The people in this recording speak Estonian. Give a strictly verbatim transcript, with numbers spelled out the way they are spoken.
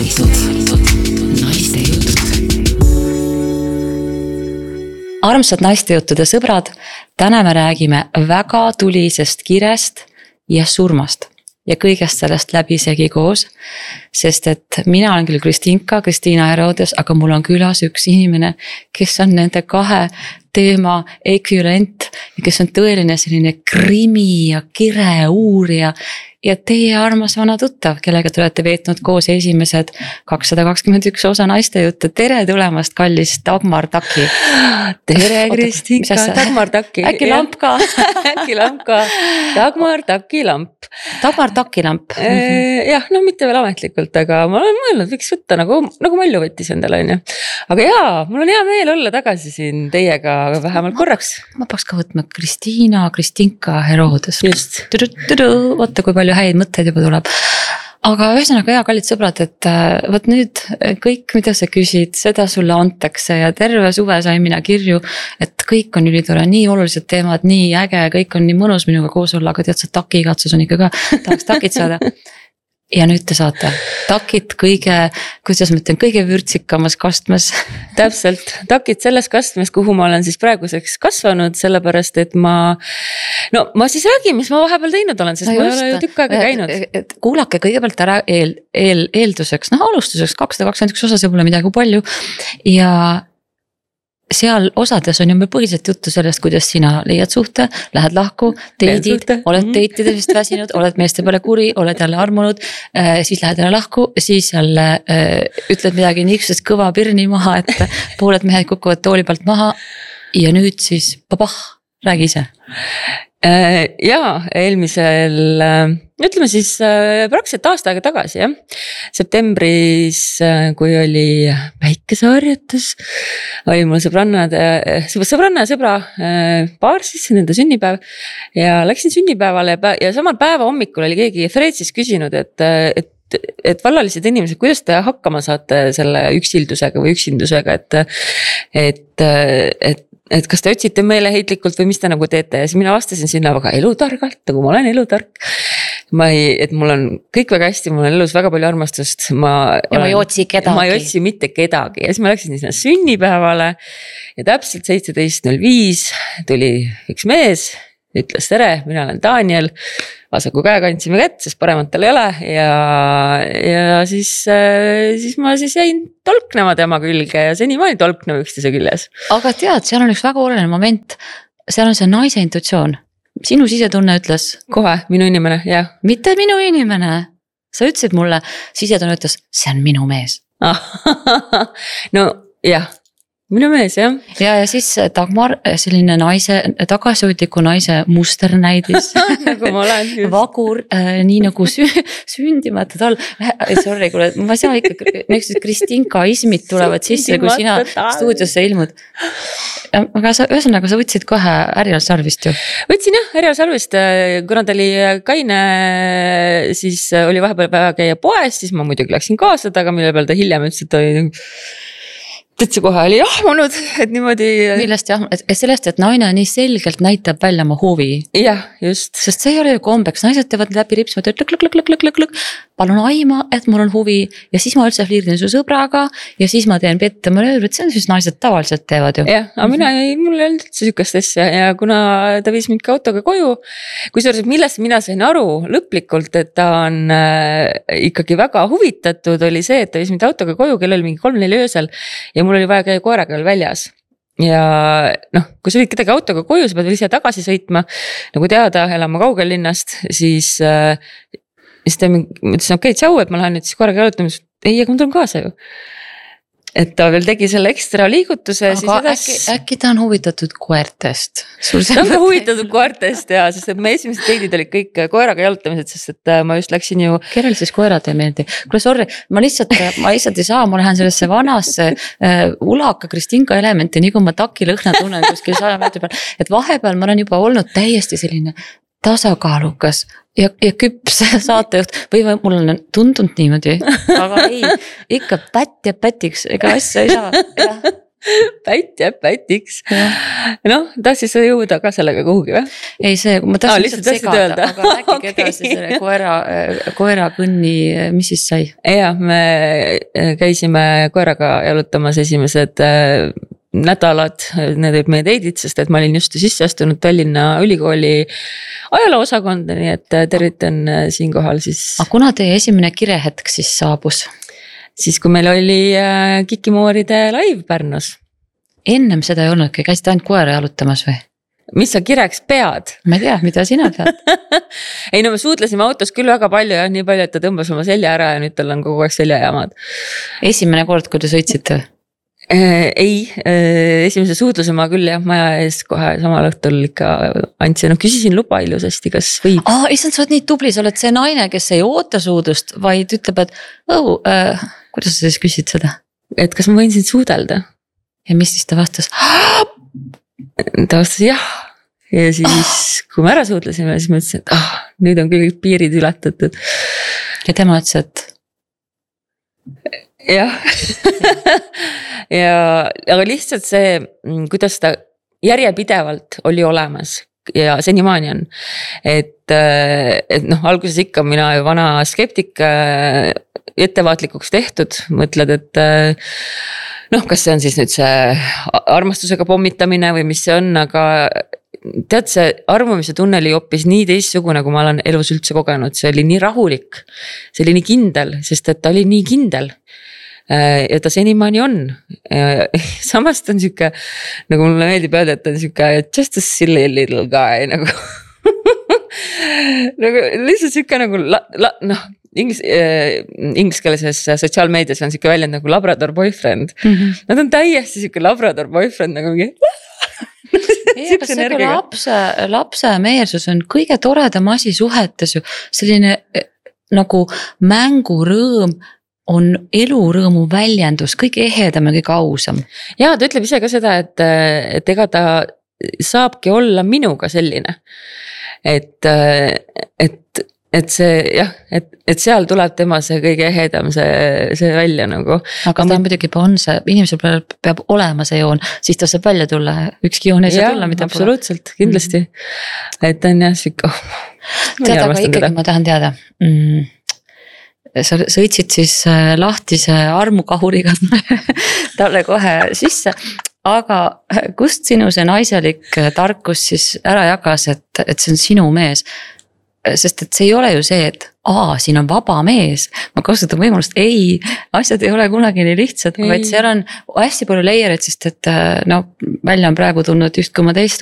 Armsad naistejuttude sõbrad, täna me räägime väga tulisest kirest ja surmast ja kõigest sellest läbisegi koos, sest et mina olen küll Kristinka, Kristiina Herodes, aga mul on külas üks inimene, kes on nende kahe teema ekvivalent ja kes on tõeline selline krimi ja kire uurija ja teie armas vana tuttav, kellega te olete veetnud koos esimesed kakssada kakskümmend üks osa naistejuttu. Tere tulemast, kallis Dagmar Taki. Tere Kristinka, Dagmar Taki. Äkki lamp ka? Äkki lamp ka. Dagmar Taki lamp. Dagmar Taki lamp. Jah, no mitte veel ametlikult, aga ma olen mõelnud, võiks võtta nagu, nagu Malju võttis endale. On ju. Aga jaa, mul on hea meel olla tagasi siin teiega vähemalt korraks. Ma peaks ka võtma Kristiina, Kristinka Herodes. Just. Võtta, kui palju häid mõtteid juba tuleb. Aga ühesõnaga hea, kallid sõbrad, et võt nüüd kõik, mida sa küsid, seda sulle antakse ja terve suve sain mina kirju, et kõik on ülitore, nii olulised teemad, nii äge, kõik on nii mõnus minuga koos olla, aga tead sa taki katsus on ikka ka, tahaks takit saada. Ja nüüd te saate takit kõige, kuidas ma ütlen, kõige vürtsikamas kastmes. Täpselt, takit selles kastmes, kuhu ma olen siis praeguseks kasvanud, sellepärast, et ma, no ma siis räägin, mis ma vahepeal teinud olen, sest no ma ei ole ju tükk aega käinud. Et kuulake kõigepealt ära eel, eel, eelduseks, noh alustuseks kakssada kakskümmend üks osa, see pole midagi palju ja seal osades on ju meil põhiliselt juttu sellest, kuidas sina leiad suhte, lähed lahku, teidid, oled teitidest väsinud, oled meeste peale kuri, oled jälle armunud, siis lähed jälle lahku, siis jälle ütled midagi niiksest kõva pirni maha, et pooled mehed kukuvad tooli pealt maha ja nüüd siis papah, räägi ise. Jaa, eelmisel, ütleme siis praktiliselt aasta aega tagasi, jah. Septembris, kui oli päikeseharjutus, oli mul sõbranna, sõbranna ja sõbra paar siis, nende sünnipäev ja läksin sünnipäevale ja samal päeva hommikul oli keegi Threadsis küsinud, et, et et vallalised inimesed, kuidas te hakkama saate selle üksildusega või üksindusega, et, et, et et kas te otsite meeleheitlikult või mis te nagu teete ja siis mina vastasin sinna väga elutargalt, nagu ma olen elutark. Ma ei, et mul on kõik väga hästi, mul on elus väga palju armastust. Ma ja olen, ma ei otsi kedagi. Ma ei otsi mitte kedagi ja siis ma läksin sinna sünnipäevale ja täpselt seitseteist null viis tuli üks mees, ütles tere, mina olen Daniel. Vasaku käega andsime kätt, sest paremat tal ei ole ja, ja siis, siis ma siis jäin tolknema tema külge ja seni ma olin tolknema üksteise küljes. Aga tead, seal on üks väga oluline moment, seal on see naise intuitsioon. Sinu sisetunne ütles. Kohe, minu inimene, jah. Mitte minu inimene. Sa ütlesid mulle, sisetunne ütles, see on minu mees. No jah. Minu mees, jah. Ja, ja siis Dagmar, selline naise, tagasihoidliku naise musternäidis. Nagu ma olen. Just. Vagur, äh, nii nagu sü sündimata tal. Sorry, kuule, ma saa ikka, näiteks Kristinka ismid tulevad sisse, kui sina stuudiosse ilmud. Aga sa, ühesõnaga, sa võtsid kohe Härjal Sarvist ju? Võtsin jah, Härjal Sarvist, kuna ta oli kaine, siis oli vahepeal päeva käia poes, siis ma muidugi läksin kaasa taga, mille peal ta hiljem ütles, et ta oli tõtsi kohe oli jahmunud, et niimoodi. Millest jah, et sellest, et naine nii selgelt näitab välja oma huvi. Jah, just. Sest see ei ole ju kombeks, naised teevad läbi ripsma, et lõk, lõk, lõk, lõk, lõk, lõk, palun aima, et mul on huvi ja siis ma üldse fliirdin su sõbraga ja siis ma teen pette manöövrit, see on siis naised tavaliselt teevad ju. Jah, aga mina ei, mul ei olnud üldse sükast asja ja kuna ta viis mind ka autoga koju, kui sa arvad, millest mina sain aru lõplikult, et ta on äh, ikkagi väga huvitatud, oli see, et ta viis mind autoga koju, kell oli mingi kolm neli öösel ja mul oli vaja käia koeraga veel väljas. Ja noh, kui sa võid kedagi autoga koju, sa pead veel ise tagasi sõitma, nagu teada, elama kaugel linnast, siis, äh, siis ta ütlesin, okei, tšau, et ma lähen nüüd siis koeraga jalutama, ei, aga ma tulen kaasa ju. Et ta veel tegi selle ekstra liigutuse. Aga edas... äkki, äkki ta on huvitatud koertest? Ta on huvitatud koertest ja, sest et me esimesed teidid olid kõik koeraga jalutamised, sest et ma just läksin ju... Kellel siis koerad ei meeldi? Kuule, sorry, ma lihtsalt, ma lihtsalt ei saa, ma lähen sellesse vanasse uh, ulaka Kristinka elementi, nii kui ma taki lõhna tunnen kuskil saja meetri peal, et vahepeal ma olen juba olnud täiesti selline tasakaalukas ja, ja küps saatejuht või mul on tundunud niimoodi, aga ei, ikka pätt ja pätiks, ega asja ei saa. pätt jääb pätiks. Noh, tahtsid sa jõuda ka sellega kuhugi või? Ei, see, ma tahtsin Aa, lihtsalt segada, aga rääkige okay. edasi selle koera, koera kõnni, mis siis sai? Ja, me käisime koeraga jalutamas esimesed nädalad, need olid meie teidid, sest et ma olin just sisse astunud Tallinna Ülikooli ajaloo osakonda, nii et tervitan siinkohal siis. Aga kuna teie esimene kirehetk siis saabus? Siis kui meil oli Kikimooride live Pärnus. Ennem seda ei olnudki, käisid ainult koera jalutamas või? Mis sa kireks pead? Ma ei tea, mida sina pead? Ei no me suudlesime autos küll väga palju ja nii palju, et ta tõmbas oma selja ära ja nüüd tal on kogu aeg seljajamad. Esimene kord, kui te sõitsite? Ei, esimese suudluse ma küll jah, maja ees kohe samal õhtul ikka andsin, no küsisin luba ilusasti, kas võib. Aa, issand, sa oled nii tubli, sa oled see naine, kes ei oota suudlust, vaid ütleb, et oh, äh, kuidas sa siis küsid seda? Et kas ma võin sind suudelda? Ja mis siis ta vastas? Ta vastas jah. Ja siis, kui me ära suudlesime, siis ma ütlesin, et ah, nüüd on kõik piirid ületatud. Ja tema ütles, et jah. ja, aga lihtsalt see, kuidas ta järjepidevalt oli olemas ja senimaani on, et, et noh, alguses ikka mina ju vana skeptik ettevaatlikuks tehtud, mõtled, et noh, kas see on siis nüüd see armastusega pommitamine või mis see on, aga tead, see armumise tunne oli hoopis nii teistsugune, kui ma olen elus üldse kogenud, see oli nii rahulik, see oli nii kindel, sest et ta oli nii kindel. Ja ta senimaani on. Samas ta on siuke, nagu mulle meeldib öelda, et ta on siuke just a silly little guy, nagu, nagu lihtsalt siuke nagu, la, la, noh, inglis, äh, ingliskeelses sotsiaalmeedias on siuke väljend nagu labrador boyfriend. Mm -hmm. Nad on täiesti siuke labrador boyfriend, nagu mingi Ei, aga see lapse, lapse meelsus on kõige toredam asi suhetes ju, selline nagu mängurõõm on elurõõmu väljendus, kõik ehedam ja kõik ausam. Ja ta ütleb ise ka seda, et, et ega ta saabki olla minuga selline, et, et, et see jah, et, et seal tuleb tema see kõige ehedam see, see välja nagu. Aga ta muidugi on see, inimesel peab, peab olema see joon, siis ta saab välja tulla, ükski joon ei saa tulla, mida absoluutselt, pole. Kindlasti, mm-hmm. et on jah siuke oh, tead, aga ikkagi teda. Ma tahan teada mm, sa sõitsid siis lahtise armukahuriga talle kohe sisse, aga kust sinu see naiselik tarkus siis ära jagas, et, et see on sinu mees? Sest et see ei ole ju see, et aa, siin on vaba mees, ma kasutan võimalust, ei, asjad ei ole kunagi nii lihtsad, vaid seal on hästi palju layerid, sest et no välja on praegu tulnud just kui ma teist